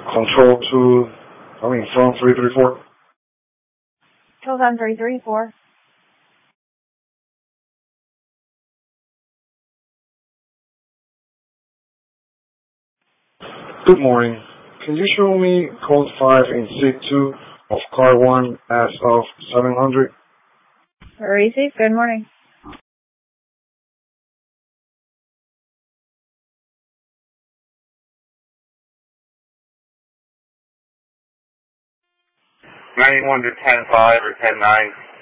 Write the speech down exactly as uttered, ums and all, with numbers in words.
Control to, I mean, phone three three four. Telephone three three four. Good morning. Can you show me code five in seat two of car one as of seven hundred? Receive. Good morning. ninety-one to ten five or ten nine.